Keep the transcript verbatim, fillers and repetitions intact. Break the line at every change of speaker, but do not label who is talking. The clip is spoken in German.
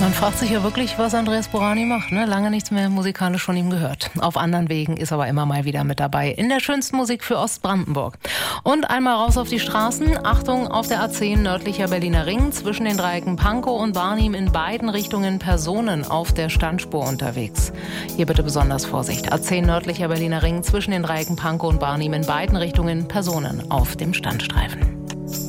Man fragt sich ja wirklich, was Andreas Borani macht. Ne? Lange nichts mehr musikalisch von ihm gehört. Auf anderen Wegen ist aber immer mal wieder mit dabei. In der schönsten Musik für Ostbrandenburg. Und einmal raus auf die Straßen. Achtung, auf der A zehn nördlicher Berliner Ring. Zwischen den Dreiecken Pankow und Barnim in beiden Richtungen Personen auf der Standspur unterwegs. Hier bitte besonders Vorsicht. A zehn nördlicher Berliner Ring. Zwischen den Dreiecken Pankow und Barnim in beiden Richtungen Personen auf dem Standstreifen.